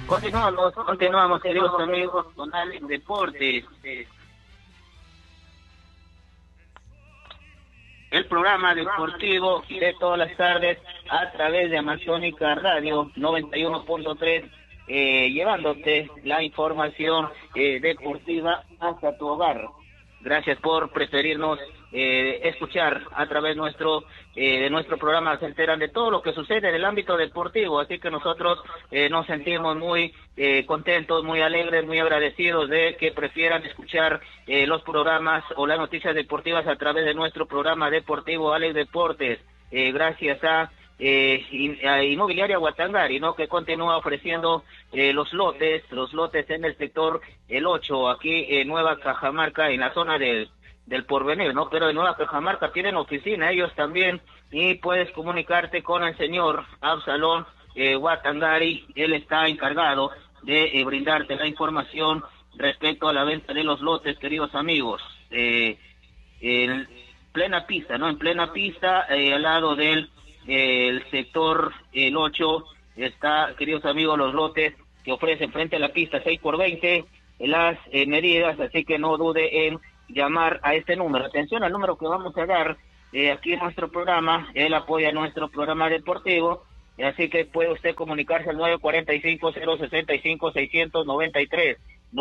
Continuamos, queridos amigos, con Alex Deportes. El programa deportivo de todas las tardes a través de Amazónica Radio 91.3, llevándote la información deportiva hasta tu hogar. Gracias por preferirnos escuchar a través de nuestro programa. Se enteran de todo lo que sucede en el ámbito deportivo, así que nosotros nos sentimos muy contentos, muy alegres, muy agradecidos de que prefieran escuchar los programas o las noticias deportivas a través de nuestro programa deportivo Alex Deportes. Gracias a Inmobiliaria Guatangari, ¿no?, que continúa ofreciendo los lotes en el sector el 8, aquí en Nueva Cajamarca, en la zona del Porvenir, ¿no? Pero en Nueva Cajamarca tienen oficina ellos también, y puedes comunicarte con el señor Absalón Guatangari. Él está encargado de brindarte la información respecto a la venta de los lotes, queridos amigos. En plena pista, ¿no? En plena pista, al lado del el sector el 8 está, queridos amigos, los lotes que ofrecen frente a la pista 6x20 las medidas, así que no dude en llamar a este número. Atención al número que vamos a dar aquí en nuestro programa. Él apoya nuestro programa deportivo, así que puede usted comunicarse al 945-065-693,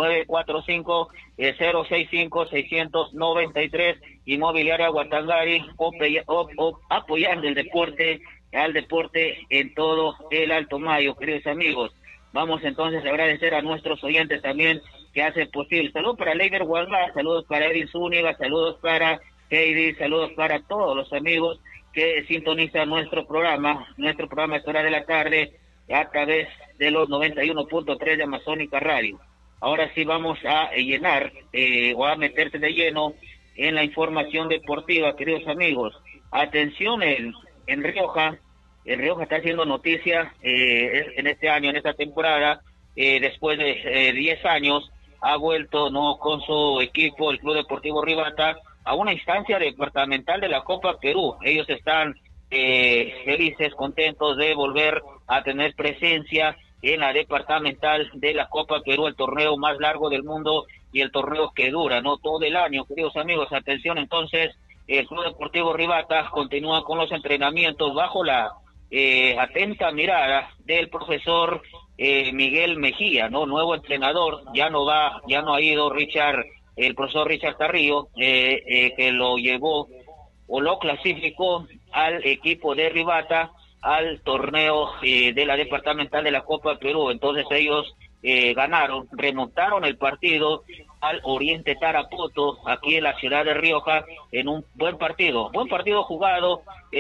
945-065-693, Inmobiliaria Guatangari, apoyando el deporte, al deporte en todo el Alto Mayo, queridos amigos. Vamos entonces a agradecer a nuestros oyentes también que hacen posible. Saludos para Leiber Huanga, saludos para Edwin Zúñiga, saludos para Heidi, saludos para todos los amigos que sintonizan nuestro programa es Hora de la Tarde a través de los 91.3 de Amazónica Radio. Ahora sí vamos a llenar o a meterse de lleno en la información deportiva, queridos amigos. Atención en Rioja. En Rioja está haciendo noticia en este año, en esta temporada, después de 10 años, ha vuelto, ¿no?, con su equipo, el Club Deportivo Rivata, a una instancia departamental de la Copa Perú. Ellos están felices, contentos de volver a tener presencia en la departamental de la Copa Perú, el torneo más largo del mundo y el torneo que dura, ¿no?, todo el año, queridos amigos. Atención entonces, el Club Deportivo Rivata continúa con los entrenamientos bajo la atenta mirada del profesor Miguel Mejía, ¿no?, nuevo entrenador. Ya no ha ido el profesor Richard Carrillo, que lo llevó o lo clasificó al equipo de Rivata al torneo de la departamental de la Copa Perú. Entonces ellos remontaron el partido al Oriente Tarapoto, aquí en la ciudad de Rioja, en un buen partido jugado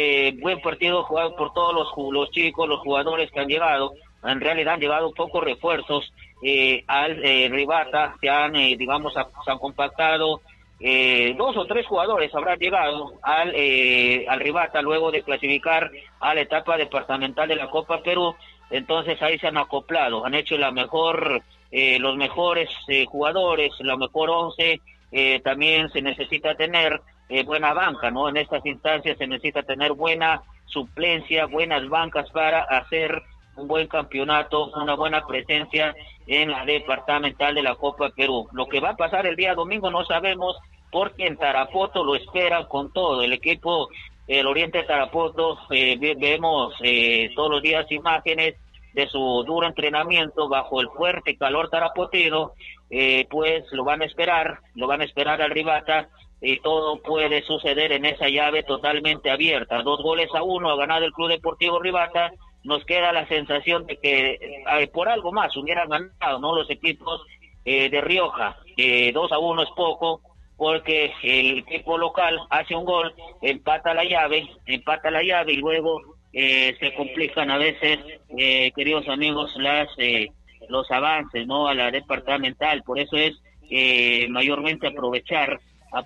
por todos los chicos, los jugadores que han llegado. En realidad han llegado pocos refuerzos al Rivata, se han compactado 2 o 3 jugadores habrán llegado al Rivata luego de clasificar a la etapa departamental de la Copa Perú. Entonces ahí se han acoplado, han hecho los mejores jugadores, la mejor 11. También se necesita tener buena banca, ¿no? En estas instancias se necesita tener buena suplencia, buenas bancas para hacer un buen campeonato, una buena presencia en la departamental de la Copa Perú. Lo que va a pasar el día domingo no sabemos, porque en Tarapoto lo esperan con todo. El equipo, el Oriente Tarapoto, vemos todos los días imágenes de su duro entrenamiento bajo el fuerte calor tarapotino. Pues lo van a esperar al Rivata, y todo puede suceder en esa llave totalmente abierta. 2-1 ha ganado el Club Deportivo Rivata. Nos queda la sensación de que por algo más hubieran ganado, ¿no?, los equipos de Rioja. 2-1 es poco, porque el equipo local hace un gol, empata la llave y luego se complican a veces, queridos amigos, los avances, ¿no?, a la departamental. Por eso es mayormente aprovechar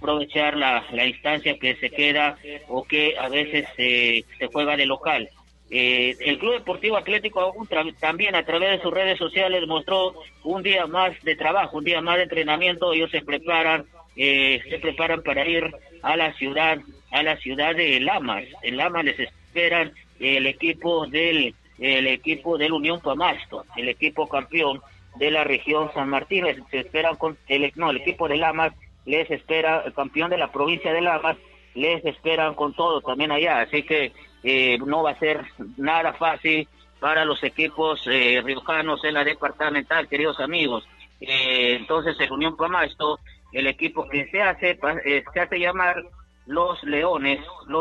la instancia que se queda o que a veces se juega de local. El Club Deportivo Atlético también a través de sus redes sociales mostró un día más de trabajo, un día más de entrenamiento. Ellos se preparan para ir a la ciudad de Lamas. En Lamas les esperan el equipo del el equipo del Unión Pamasto, el equipo campeón de la región San Martín. Se esperan con el equipo de Lamas les espera, el campeón de la provincia de Lamas, les esperan con todo también allá, así que no va a ser nada fácil para los equipos riojanos en la departamental, queridos amigos. Entonces el Unión Pamasto, el equipo que se hace llamar los Leones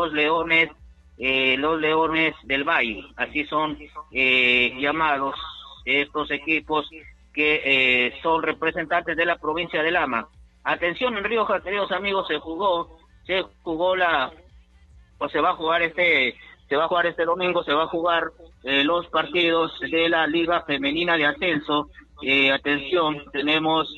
del Valle, así son llamados estos equipos que son representantes de la provincia de Lama. Atención en Rioja, queridos amigos, se va a jugar este domingo, se va a jugar los partidos de la Liga Femenina de Ascenso. Atención, tenemos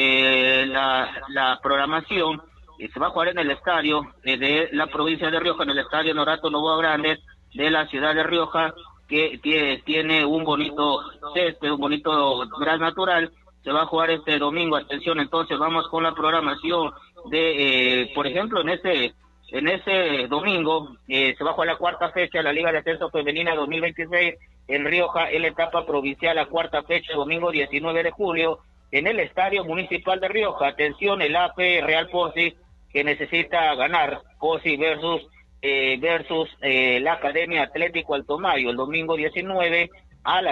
la programación. Se va a jugar en el estadio de la provincia de Rioja, en el estadio Norato Novoa Grande de la ciudad de Rioja, que tiene un bonito césped, un bonito gran natural. Se va a jugar este domingo. Atención, entonces vamos con la programación de, por ejemplo, en ese domingo se va a jugar la cuarta fecha de la Liga de Ascenso Femenina 2026 en Rioja, en la etapa provincial, la cuarta fecha, domingo 19 de julio, en el Estadio Municipal de Rioja. Atención, el AP Real Posi, que necesita ganar, Posi versus la Academia Atlético Alto Mayo, el domingo 19 a las